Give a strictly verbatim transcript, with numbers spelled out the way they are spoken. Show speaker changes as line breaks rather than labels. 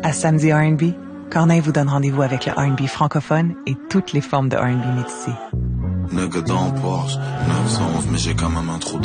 À Samedi R and B, Corneille vous donne rendez-vous avec le R and B francophone et toutes les formes de R and B métissées.
Nigga dans Porsche, neuf cent onze, mais j'ai quand même un trou